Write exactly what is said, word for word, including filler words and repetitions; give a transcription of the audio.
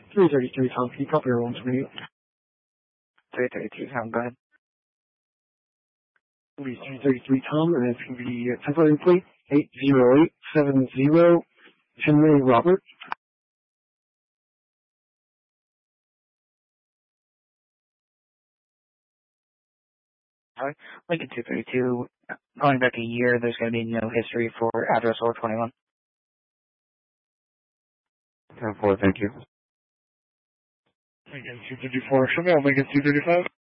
three thirty-three Tom, can you copy your one twenty-eight? three thirty-three Tom, go ahead. It'll be three thirty-three Tom, and it's going to be uh, temporary plate eight zero eight seven zero Henry Robert. Alright, Lincoln two thirty-two, going back a year, there's going to be no history for address or twenty-one. ten four, thank you. Lincoln two thirty-four, Chanel, Lincoln two thirty-five.